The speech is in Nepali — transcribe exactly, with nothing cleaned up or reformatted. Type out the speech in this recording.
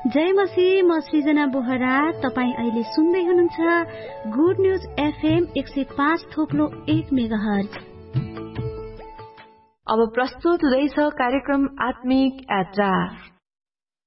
जय मसी, म सृजना बोहरा। तपाईँ अहिले सुन्दै हुनुहुन्छ गुड न्यूज एफएम एक सय पाँच थोप्लो एक मेगाहर्ज। अब प्रस्तुत हुँदैछ कार्यक्रम आत्मिक यात्रा।